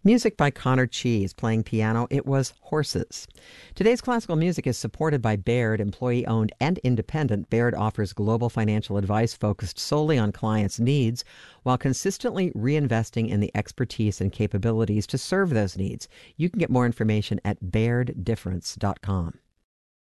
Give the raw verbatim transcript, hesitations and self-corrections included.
Music by Connor Cheese, playing piano. It was Horses. Today's classical music is supported by Baird, employee-owned and independent. Baird offers global financial advice focused solely on clients' needs while consistently reinvesting in the expertise and capabilities to serve those needs. You can get more information at baird difference dot com.